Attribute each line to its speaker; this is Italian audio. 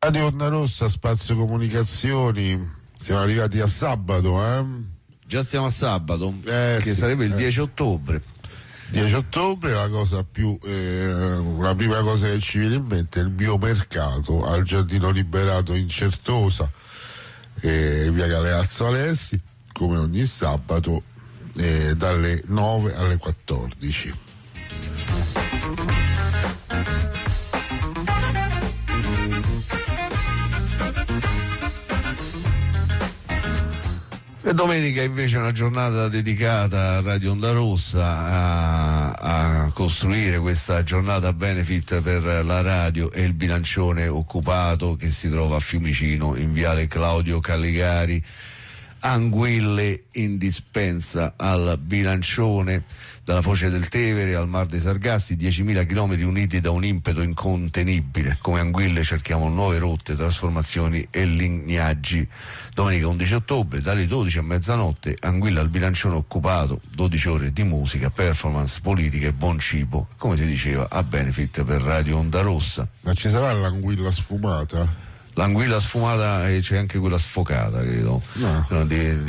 Speaker 1: Radio Onda Rossa, Spazio Comunicazioni, siamo arrivati a sabato,
Speaker 2: Già siamo a sabato, che sarebbe il 10 ottobre.
Speaker 1: 10 ottobre, la prima cosa che ci viene in mente è il biomercato al Giardino Liberato in Certosa, via Galeazzo Alessi, come ogni sabato, dalle 9 alle 14.
Speaker 2: E domenica invece è una giornata dedicata a Radio Onda Rossa, a costruire questa giornata benefit per la radio e il bilancione occupato che si trova a Fiumicino in viale Claudio Caligari. Anguille in dispensa al bilancione, dalla foce del Tevere al Mar dei Sargassi, 10.000 chilometri uniti da un impeto incontenibile. Come Anguille cerchiamo nuove rotte, trasformazioni e lignaggi. Domenica 11 ottobre, dalle 12 a mezzanotte, Anguilla al bilancione occupato, 12 ore di musica, performance, politica e buon cibo, come si diceva, a benefit per Radio Onda Rossa.
Speaker 1: Ma ci sarà l'anguilla sfumata?
Speaker 2: L'anguilla sfumata e c'è anche quella sfocata, credo.
Speaker 1: No.
Speaker 2: Di